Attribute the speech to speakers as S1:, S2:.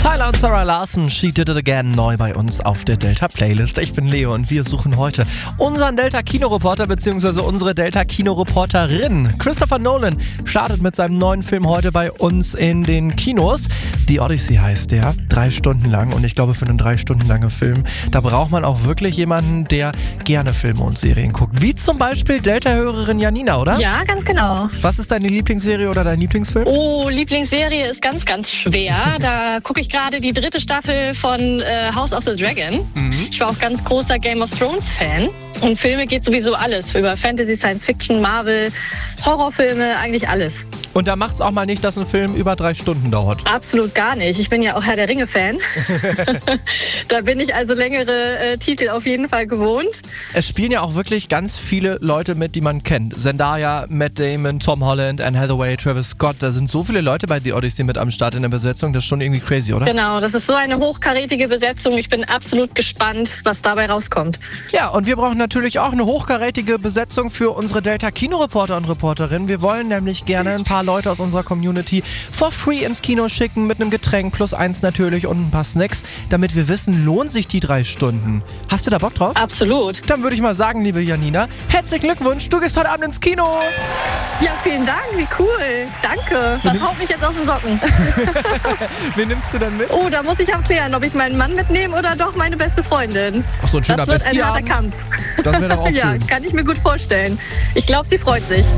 S1: Tyler und Sarah Larson, She Did It Again, neu bei uns auf der Delta-Playlist. Ich bin Leo und wir suchen heute unseren Delta-Kinoreporter bzw. unsere Delta-Kinoreporterin. Christopher Nolan startet mit seinem neuen Film heute bei uns in den Kinos. The Odyssey heißt der, 3 Stunden lang, und ich glaube für einen 3 Stunden langen Film, da braucht man auch wirklich jemanden, der gerne Filme und Serien guckt. Wie zum Beispiel Delta-Hörerin Janina, oder?
S2: Ja, ganz genau.
S1: Was ist deine Lieblingsserie oder dein Lieblingsfilm?
S2: Oh, Lieblingsserie ist ganz, ganz schwer. Da gucke ich gerade die 3. Staffel von House of the Dragon. Ich war auch ganz großer Game of Thrones Fan. Und Filme geht sowieso alles. Über Fantasy, Science Fiction, Marvel, Horrorfilme, eigentlich alles.
S1: Und da macht's auch mal nicht, dass ein Film über 3 Stunden dauert.
S2: Absolut gar nicht. Ich bin ja auch Herr der Ringe-Fan. Da bin ich also längere Titel auf jeden Fall gewohnt.
S1: Es spielen ja auch wirklich ganz viele Leute mit, die man kennt. Zendaya, Matt Damon, Tom Holland, Anne Hathaway, Travis Scott. Da sind so viele Leute bei The Odyssey mit am Start in der Besetzung. Das ist schon irgendwie crazy, oder?
S2: Genau, das ist so eine hochkarätige Besetzung. Ich bin absolut gespannt, was dabei rauskommt.
S1: Ja, und wir brauchen natürlich auch eine hochkarätige Besetzung für unsere Delta-Kinoreporter und Reporterinnen. Wir wollen nämlich gerne ein paar Leute aus unserer Community for free ins Kino schicken, mit einem Getränk +1 natürlich und ein paar Snacks, damit wir wissen, lohnt sich die 3 Stunden. Hast du da Bock drauf?
S2: Absolut.
S1: Dann würde ich mal sagen, liebe Janina, herzlichen Glückwunsch, du gehst heute Abend ins Kino.
S2: Ja, vielen Dank, wie cool. Danke. Was haut mich jetzt aus den Socken?
S1: Wen nimmst du denn mit?
S2: Oh, da muss ich abklären, ob ich meinen Mann mitnehme oder doch meine beste Freundin.
S1: Ach so, ein schöner
S2: Das wird ein harter
S1: Bestie-Abend.
S2: Kampf.
S1: Das wäre doch auch
S2: Ja,
S1: schön.
S2: kann ich mir gut vorstellen. Ich glaube, sie freut sich.